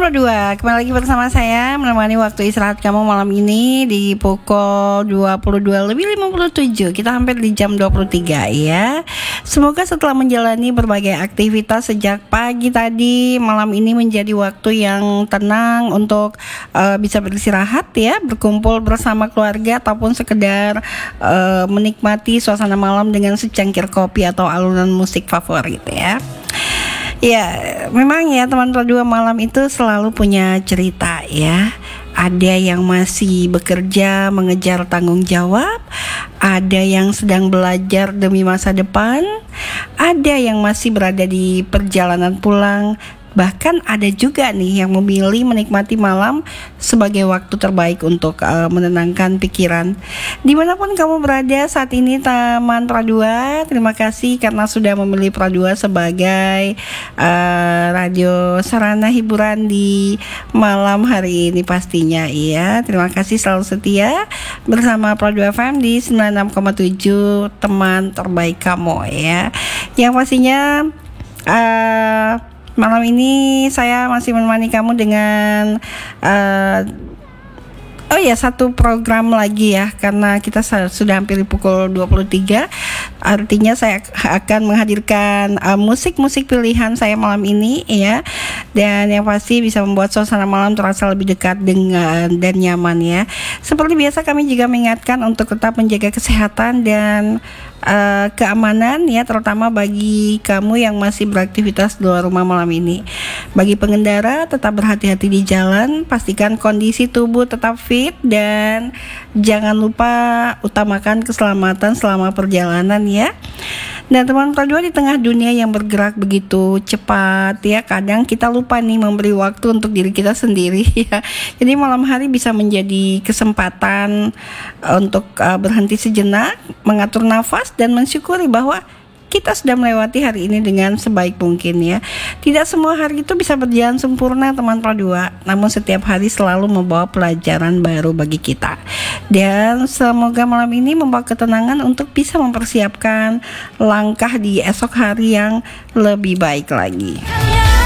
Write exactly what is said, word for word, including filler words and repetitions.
Pro dua, kembali lagi bersama saya menemani waktu istirahat kamu malam ini di pukul dua puluh dua lebih lima puluh tujuh. Kita hampir di jam dua puluh tiga ya. Semoga setelah menjalani berbagai aktivitas sejak pagi tadi, malam ini menjadi waktu yang tenang untuk uh, bisa beristirahat ya, berkumpul bersama keluarga ataupun sekedar uh, menikmati suasana malam dengan secangkir kopi atau alunan musik favorit ya. Ya, memang ya teman Pro dua malam itu selalu punya cerita ya. Ada yang masih bekerja mengejar tanggung jawab, ada yang sedang belajar demi masa depan, ada yang masih berada di perjalanan pulang. Bahkan ada juga nih yang memilih menikmati malam sebagai waktu terbaik untuk uh, menenangkan pikiran. Dimanapun kamu berada saat ini teman Pro dua, terima kasih karena sudah memilih Pro dua sebagai uh, radio sarana hiburan di malam hari ini pastinya ya. Terima kasih selalu setia bersama Pro dua F M di sembilan puluh enam koma tujuh, teman terbaik kamu ya. Yang pastinya uh, malam ini saya masih menemani kamu dengan uh, oh ya satu program lagi ya, karena kita sudah hampir pukul dua puluh tiga. Artinya saya akan menghadirkan uh, musik-musik pilihan saya malam ini ya. Dan yang pasti bisa membuat suasana malam terasa lebih dekat dengan dan nyaman ya. Seperti biasa kami juga mengingatkan untuk tetap menjaga kesehatan dan Uh, keamanan ya, terutama bagi kamu yang masih beraktivitas di luar rumah malam ini. Bagi pengendara tetap berhati-hati di jalan, pastikan kondisi tubuh tetap fit dan jangan lupa utamakan keselamatan selama perjalanan ya. Dan teman Pro dua, di tengah dunia yang bergerak begitu cepat ya, kadang kita lupa nih memberi waktu untuk diri kita sendiri ya. Jadi malam hari bisa menjadi kesempatan untuk uh, berhenti sejenak, mengatur nafas dan mensyukuri bahwa kita sudah melewati hari ini dengan sebaik mungkin ya. Tidak semua hari itu bisa berjalan sempurna teman Pro dua, namun setiap hari selalu membawa pelajaran baru bagi kita. Dan semoga malam ini membawa ketenangan untuk bisa mempersiapkan langkah di esok hari yang lebih baik lagi.